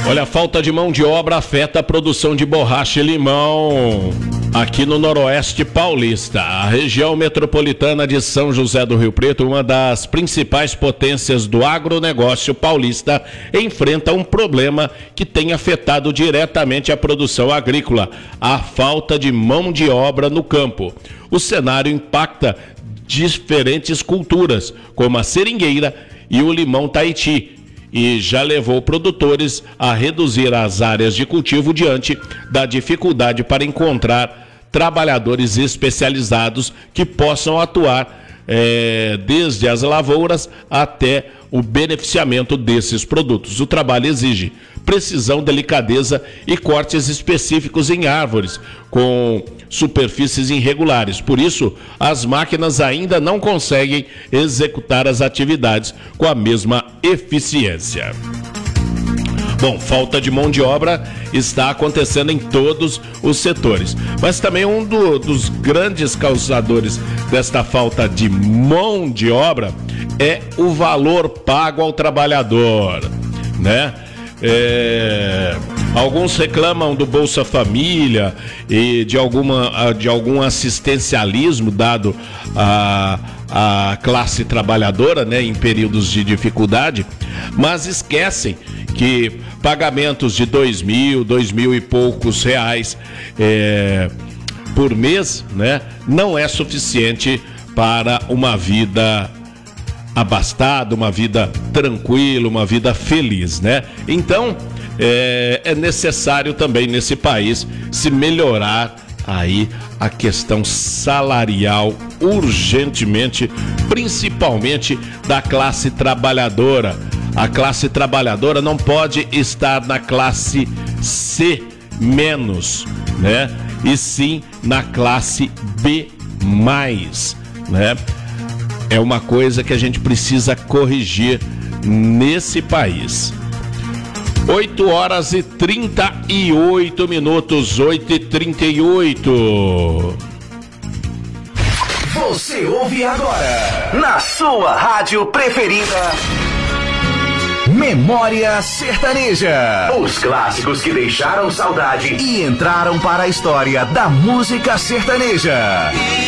Olha, a falta de mão de obra afeta a produção de borracha e limão aqui no Noroeste Paulista. A região metropolitana de São José do Rio Preto, uma das principais potências do agronegócio paulista, enfrenta um problema que tem afetado diretamente a produção agrícola: a falta de mão de obra no campo. O cenário impacta diferentes culturas, como a seringueira e o limão Tahiti, e já levou produtores a reduzir as áreas de cultivo diante da dificuldade para encontrar trabalhadores especializados que possam atuar desde as lavouras até o beneficiamento desses produtos. O trabalho exige precisão, delicadeza e cortes específicos em árvores com superfícies irregulares. Por isso, as máquinas ainda não conseguem executar as atividades com a mesma eficiência. Bom, falta de mão de obra está acontecendo em todos os setores, mas também um dos grandes causadores desta falta de mão de obra é o valor pago ao trabalhador, né? Alguns reclamam do Bolsa Família e de algum assistencialismo dado à classe trabalhadora, né, em períodos de dificuldade, mas esquecem que pagamentos de R$2.000 e poucos reais por mês, né, não é suficiente para uma vida abastada, uma vida tranquila, uma vida feliz, né? Então, é necessário também nesse país se melhorar aí a questão salarial urgentemente, principalmente da classe trabalhadora. A classe trabalhadora não pode estar na classe C menos, né? E sim na classe B mais, né? É uma coisa que a gente precisa corrigir nesse país. 8h38, 8h38. Você ouve agora, na sua rádio preferida, Memória Sertaneja. Os clássicos que deixaram saudade e entraram para a história da música sertaneja.